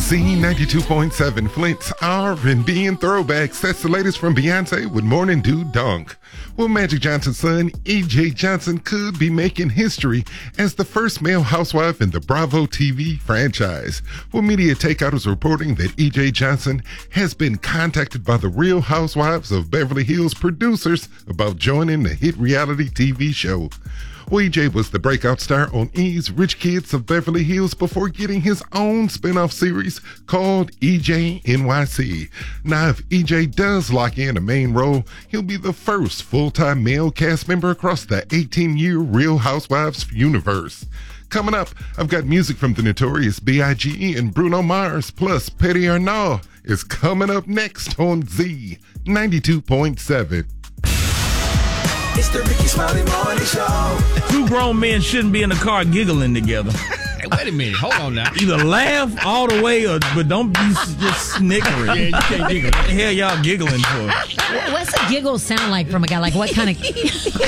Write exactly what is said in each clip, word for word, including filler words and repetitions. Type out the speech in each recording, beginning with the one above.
Z ninety-two point seven, Flint's R and B and throwbacks. That's the latest from Beyonce with Morning Dew Dunk. Well, Magic Johnson's son, E J Johnson, could be making history as the first male housewife in the Bravo T V franchise. Well, Media Takeout is reporting that E J Johnson has been contacted by the Real Housewives of Beverly Hills producers about joining the hit reality T V show. Well, E J was the breakout star on E's Rich Kids of Beverly Hills before getting his own spin-off series called E J N Y C. Now, if E J does lock in a main role, he'll be the first full-time male cast member across the eighteen-year Real Housewives universe. Coming up, I've got music from the Notorious B I G and Bruno Mars, plus Petty Arnaud is coming up next on Z ninety-two point seven. It's the Ricky Smiley Morning Show. Two grown men shouldn't be in the car giggling together. Hey, wait a minute. Hold on now. Either laugh all the way, or but don't be just snickering. Yeah, you can't giggle. What the hell y'all giggling for? What's a giggle sound like from a guy? Like what kind of... Can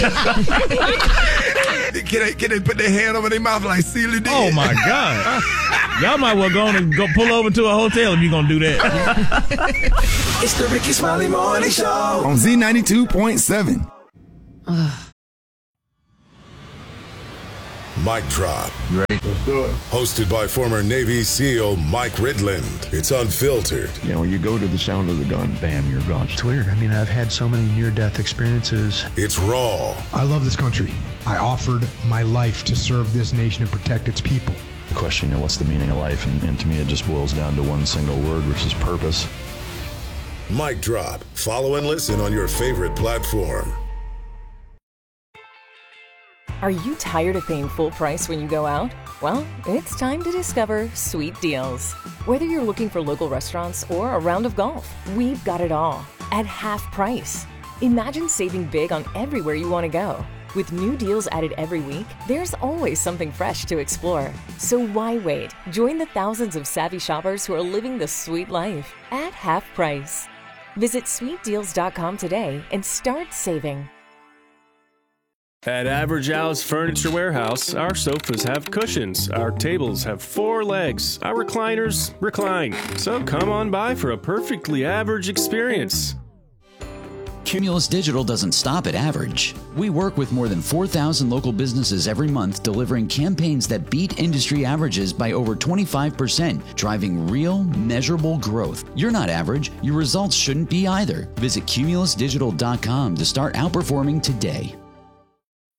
they, can they put their hand over their mouth like Celia did? Oh, my God. Y'all might well go on and go pull over to a hotel if you're going to do that. It's the Ricky Smiley Morning Show. On Z ninety-two point seven. Mic Drop. You ready? Let's do it. Hosted by former Navy SEAL Mike Ridland. It's unfiltered. You know, when you go to the sound of the gun, bam, you're gone. It's weird. I mean, I've had so many near-death experiences. It's raw. I love this country. I offered my life to serve this nation and protect its people. The question, you know, what's the meaning of life? And, and to me, it just boils down to one single word, which is purpose. Mic Drop. Follow and listen on your favorite platform. Are you tired of paying full price when you go out? Well, it's time to discover Sweet Deals. Whether you're looking for local restaurants or a round of golf, we've got it all at half price. Imagine saving big on everywhere you want to go. With new deals added every week, there's always something fresh to explore. So why wait? Join the thousands of savvy shoppers who are living the sweet life at half price. Visit sweet deals dot com today and start saving. At Average House Furniture Warehouse, our sofas have cushions, our tables have four legs, our recliners recline. So come on by for a perfectly average experience. Cumulus Digital doesn't stop at average. We work with more than four thousand local businesses every month, delivering campaigns that beat industry averages by over twenty-five percent, driving real, measurable growth. You're not average. Your results shouldn't be either. Visit cumulus digital dot com to start outperforming today.